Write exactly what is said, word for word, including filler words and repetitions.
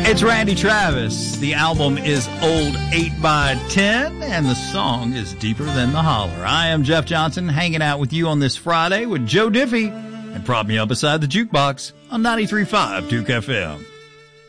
It's Randy Travis. The album is Old eight by ten, and the song is Deeper Than the Holler. I am Jeff Johnson, hanging out with you on this Friday with Joe Diffie, and prop me up beside the jukebox on ninety-three point five Duke F M.